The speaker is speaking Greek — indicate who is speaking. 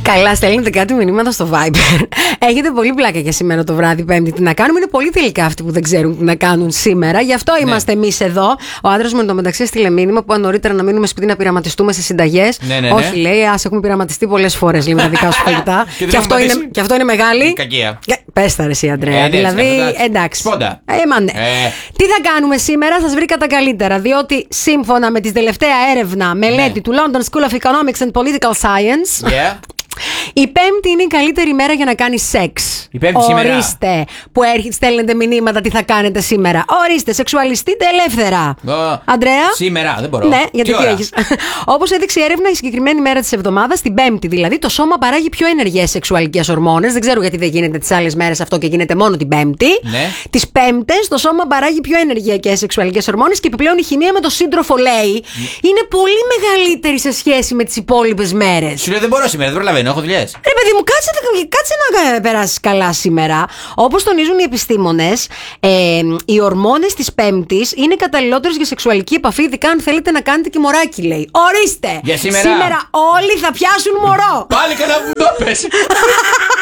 Speaker 1: Καλά, στέλνετε κάτι μηνύματα στο Viber. Έχετε πολύ πλάκα για σήμερα το βράδυ, Πέμπτη. Τι να κάνουμε, είναι πολύ τελικά αυτοί που δεν ξέρουν τι να κάνουν σήμερα. Γι' αυτό είμαστε εμείς εδώ. Ο άντρας μου εντωμεταξύ έστειλε μήνυμα που αν νωρίτερα να μείνουμε σπίτι να πειραματιστούμε σε συνταγές.
Speaker 2: Ναι.
Speaker 1: Όχι, λέει, ας έχουμε πειραματιστεί πολλές φορές με τα δικά σου φαγητά. Και αυτό είναι μεγάλη.
Speaker 2: Κακία.
Speaker 1: Πες τα ρε εσύ, Αντρέα. Δηλαδή, εντάξει.
Speaker 2: Σπόντα.
Speaker 1: Ναι. Τι θα κάνουμε σήμερα, σας βρήκα τα καλύτερα. Διότι σύμφωνα με τη τελευταία έρευνα, μελέτη του London School of Economics and Political Science. Η Πέμπτη είναι η καλύτερη μέρα για να κάνει σεξ.
Speaker 2: Η Πέμπτη σήμερα.
Speaker 1: Ορίστε, που στέλνετε μηνύματα τι θα κάνετε σήμερα. Ορίστε, σεξουαλιστείτε ελεύθερα. Αντρέα.
Speaker 2: Σήμερα, δεν μπορώ.
Speaker 1: Ναι, γιατί τι έχεις. Όπως έδειξε η έρευνα, η συγκεκριμένη μέρα της εβδομάδας, την Πέμπτη δηλαδή, το σώμα παράγει πιο ενεργές σεξουαλικές ορμόνες. Δεν ξέρω γιατί δεν γίνεται τις άλλες μέρες αυτό και γίνεται μόνο την Πέμπτη.
Speaker 2: Ναι.
Speaker 1: Τις Πέμπτες το σώμα παράγει πιο ενεργειακές σεξουαλικές ορμόνες και επιπλέον η χημεία με τον σύντροφο, λέει, είναι πολύ μεγαλύτερη σε σχέση με τις υπόλοιπες μέρες.
Speaker 2: Σου λέει δεν μπορώ σήμερα, δεν προλαβαίνω, έχω δουλειές.
Speaker 1: Ρε παιδί μου, κάτσε να περάσεις καλά σήμερα. Όπως τονίζουν οι επιστήμονες, οι ορμόνες της Πέμπτης είναι καταλληλότερες για σεξουαλική επαφή, ειδικά αν θέλετε να κάνετε και μωράκι, λέει. Ορίστε!
Speaker 2: Για σήμερα
Speaker 1: Σήμερα όλοι θα πιάσουν μωρό.
Speaker 2: Πάλι καλά που το πες.